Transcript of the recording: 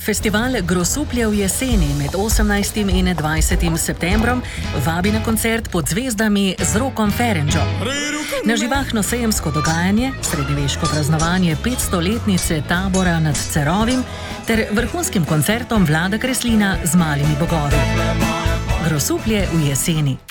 Festival Grosuplje v jeseni med 18. in 20. septembrom vabi na koncert Pod zvezdami z Rokom Ferengom. Na živahno sejemsko dogajanje, srednjeveško praznovanje 500-letnice tabora nad Cerovim ter vrhunskim koncertom Vlada Kreslina z Malimi bogovi. Grosuplje v jeseni.